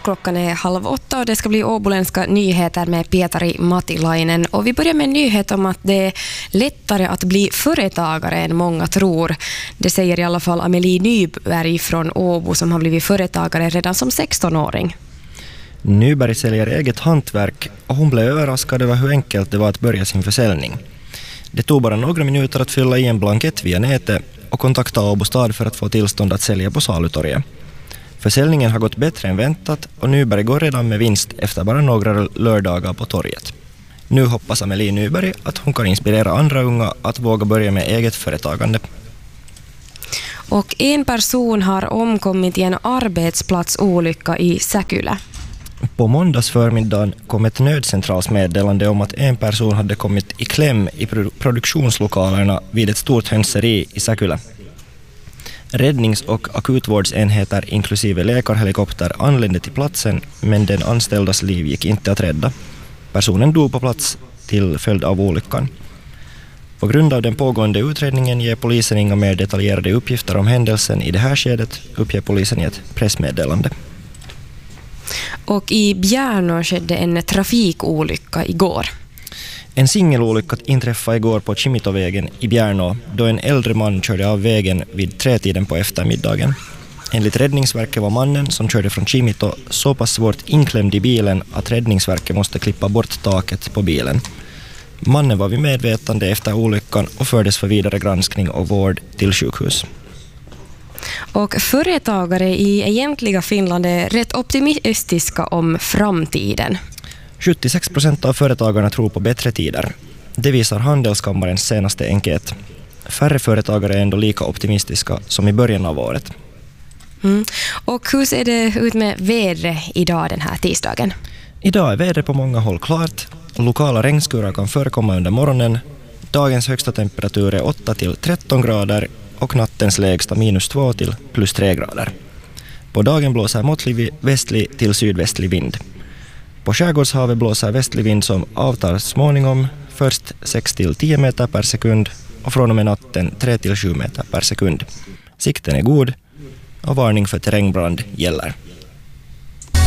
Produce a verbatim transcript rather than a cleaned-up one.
Klockan är halv åtta och det ska bli åboländska nyheter med Pietari Matilainen. Och vi börjar med en nyhet om att det är lättare att bli företagare än många tror. Det säger i alla fall Amelie Nyberg från Åbo som har blivit företagare redan som sextonåring. Nyberg säljer eget hantverk och hon blev överraskad över hur enkelt det var att börja sin försäljning. Det tog bara några minuter att fylla i en blankett via nätet och kontakta Åbo stad för att få tillstånd att sälja på salutorget. Försäljningen har gått bättre än väntat och Nyberg går redan med vinst efter bara några lördagar på torget. Nu hoppas Amelie Nyberg att hon kan inspirera andra unga att våga börja med eget företagande. Och en person har omkommit i en arbetsplatsolycka i Säkylä. På måndags förmiddagen kom ett nödcentralsmeddelande om att en person hade kommit i kläm i produ- produktionslokalerna vid ett stort hönseri i Säkylä. Räddnings- och akutvårdsenheter inklusive läkarhelikopter anlände till platsen, men den anställdas liv gick inte att rädda. Personen dog på plats till följd av olyckan. På grund av den pågående utredningen ger polisen inga mer detaljerade uppgifter om händelsen i det här skedet, uppger polisen i ett pressmeddelande. Och i Bjärnå skedde en trafikolycka igår. En singelolycka inträffade igår på Kimitovägen i Bjärnå då en äldre man körde av vägen vid tretiden på eftermiddagen. Enligt Räddningsverket var mannen som körde från Kimito så pass svårt inklämd i bilen att Räddningsverket måste klippa bort taket på bilen. Mannen var vid medvetande efter olyckan och fördes för vidare granskning och vård till sjukhus. Och företagare i egentliga Finland är rätt optimistiska om framtiden. sjuttiosex procent av företagarna tror på bättre tider. Det visar Handelskammarens senaste enkät. Färre företagare är ändå lika optimistiska som i början av året. Mm. Och hur ser det ut med vädret idag den här tisdagen? Idag är vädret på många håll klart. Lokala regnskurar kan förekomma under morgonen. Dagens högsta temperatur är åtta till tretton grader och nattens lägsta minus två till plus tre grader. På dagen blåser måttlig västlig till sydvästlig vind. På skärgårdshavet blåser västlig vind som avtar småningom, först sex till tio meter per sekund och från och med natten tre till sju meter per sekund. Sikten är god och varning för terrängbrand gäller.